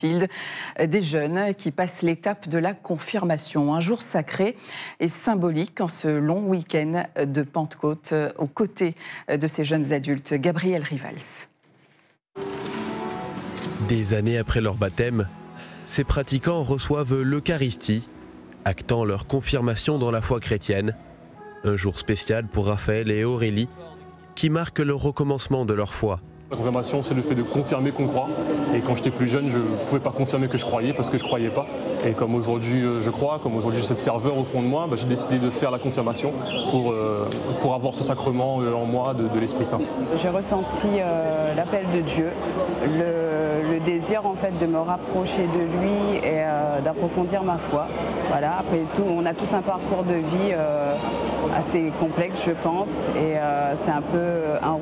Des jeunes qui passent l'étape de la confirmation. Un jour sacré et symbolique en ce long week-end de Pentecôte aux côtés de ces jeunes adultes. Gabriel Rivals. Des années après leur baptême, ces pratiquants reçoivent l'Eucharistie, actant leur confirmation dans la foi chrétienne. Un jour spécial pour Raphaël et Aurélie, qui marquent le recommencement de leur foi. La confirmation, c'est le fait de confirmer qu'on croit. Et quand j'étais plus jeune, je ne pouvais pas confirmer que je croyais parce que je ne croyais pas. Et comme aujourd'hui je crois, comme aujourd'hui j'ai cette ferveur au fond de moi, j'ai décidé de faire la confirmation pour avoir ce sacrement en moi de l'Esprit Saint. J'ai ressenti l'appel de Dieu, le désir en fait de me rapprocher de lui et d'approfondir ma foi. Voilà. Après tout, on a tous un parcours de vie assez complexe, je pense, et c'est un peu un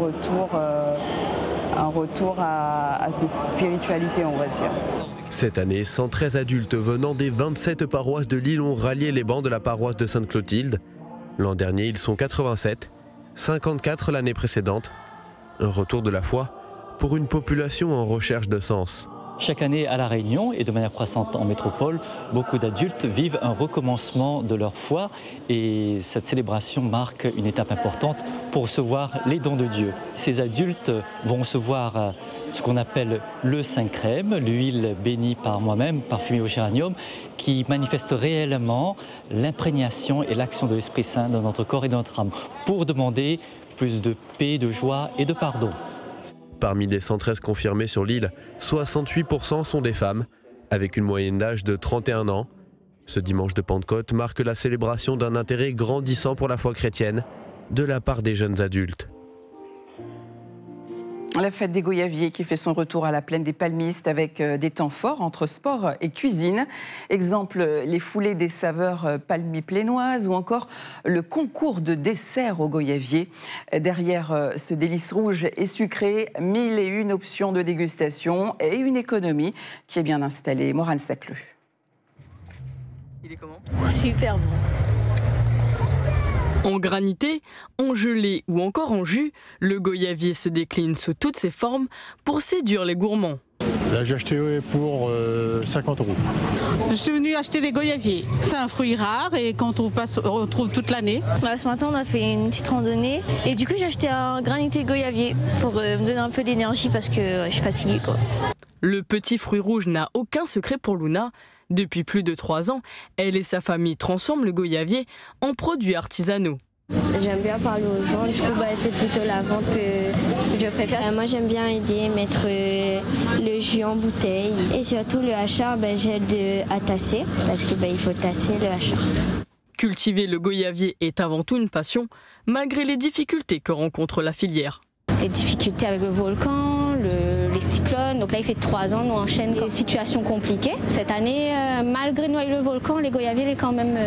retour à ces spiritualités, on va dire. Cette année, 113 adultes venant des 27 paroisses de Lille ont rallié les bancs de la paroisse de Sainte-Clotilde. L'an dernier, ils sont 87, 54 l'année précédente. Un retour de la foi pour une population en recherche de sens. Chaque année à La Réunion et de manière croissante en métropole, beaucoup d'adultes vivent un recommencement de leur foi et cette célébration marque une étape importante pour recevoir les dons de Dieu. Ces adultes vont recevoir ce qu'on appelle le Saint-Crème, l'huile bénie par moi-même, parfumée au géranium, qui manifeste réellement l'imprégnation et l'action de l'Esprit Saint dans notre corps et dans notre âme, pour demander plus de paix, de joie et de pardon. Parmi les 113 confirmés sur l'île, 68% sont des femmes, avec une moyenne d'âge de 31 ans. Ce dimanche de Pentecôte marque la célébration d'un intérêt grandissant pour la foi chrétienne de la part des jeunes adultes. La fête des Goyaviers qui fait son retour à la plaine des Palmistes avec des temps forts entre sport et cuisine. Exemple, les foulées des saveurs palmi-plénoises ou encore le concours de dessert aux Goyaviers. Derrière ce délice rouge et sucré, 1001 options de dégustation et une économie qui est bien installée. Morane Sacleux. Il est comment ? Super bon. En granité, en gelée ou encore en jus, le goyavier se décline sous toutes ses formes pour séduire les gourmands. Là, j'ai acheté pour 50 €. Je suis venue acheter des goyaviers. C'est un fruit rare et qu'on trouve toute l'année. Ce matin, on a fait une petite randonnée et du coup, j'ai acheté un granité goyavier pour me donner un peu d'énergie parce que je suis fatiguée, quoi. Le petit fruit rouge n'a aucun secret pour Luna. Depuis plus de 3 ans, elle et sa famille transforment le goyavier en produits artisanaux. J'aime bien parler aux gens, du coup c'est plutôt la vente que je préfère. Moi j'aime bien aider, mettre le jus en bouteille et surtout le hachard, j'aide à tasser parce qu'il faut tasser le hachard. Cultiver le goyavier est avant tout une passion, malgré les difficultés que rencontre la filière. Les difficultés avec le volcan, les cyclones, donc là il fait 3 ans, nous enchaînons des situations compliquées. Cette année, malgré Noyer le volcan, les goyaviers il est quand même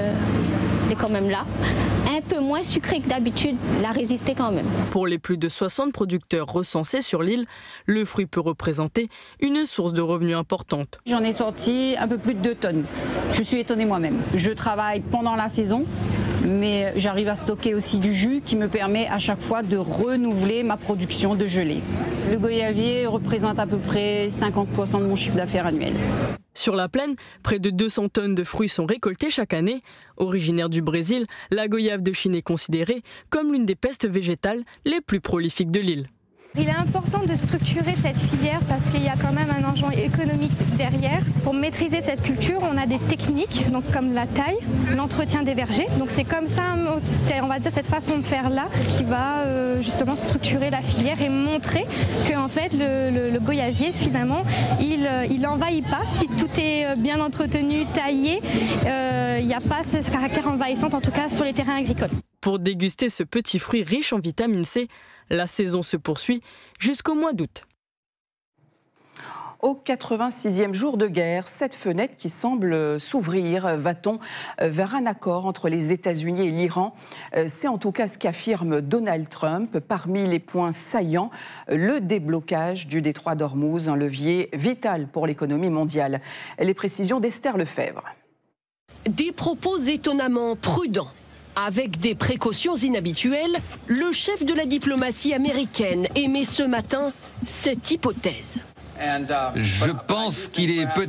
là. Un peu moins sucré que d'habitude, il a résisté quand même. Pour les plus de 60 producteurs recensés sur l'île, le fruit peut représenter une source de revenus importante. J'en ai sorti un peu plus de 2 tonnes. Je suis étonnée moi-même. Je travaille pendant la saison, mais j'arrive à stocker aussi du jus qui me permet à chaque fois de renouveler ma production de gelée. Le goyavier représente à peu près 50% de mon chiffre d'affaires annuel. Sur la plaine, près de 200 tonnes de fruits sont récoltés chaque année. Originaire du Brésil, la goyave de Chine est considérée comme l'une des pestes végétales les plus prolifiques de l'île. Il est important de structurer cette filière parce qu'il y a quand même un enjeu économique derrière. Pour maîtriser cette culture, on a des techniques, donc comme la taille, l'entretien des vergers. Donc c'est comme ça, on va dire cette façon de faire là qui va justement structurer la filière et montrer que en fait le goyavier finalement il n'envahit pas si tout est bien entretenu, taillé. Il n'y a pas ce caractère envahissant en tout cas sur les terrains agricoles. Pour déguster ce petit fruit riche en vitamine C, la saison se poursuit jusqu'au mois d'août. Au 86e jour de guerre, cette fenêtre qui semble s'ouvrir, va-t-on vers un accord entre les États-Unis et l'Iran? C'est en tout cas ce qu'affirme Donald Trump. Parmi les points saillants, le déblocage du détroit d'Ormuz, un levier vital pour l'économie mondiale. Les précisions d'Esther Lefebvre. Des propos étonnamment prudents. Avec des précautions inhabituelles, le chef de la diplomatie américaine émet ce matin cette hypothèse. Je pense qu'il est peut-être